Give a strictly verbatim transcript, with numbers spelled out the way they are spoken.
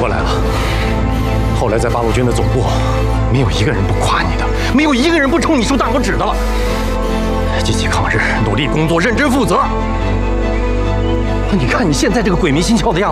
过来了。后来在八路军的总部，没有一个人不夸你的，没有一个人不冲你竖大拇指的了。积极抗日，努力工作，认真负责。你看你现在这个鬼迷心窍的样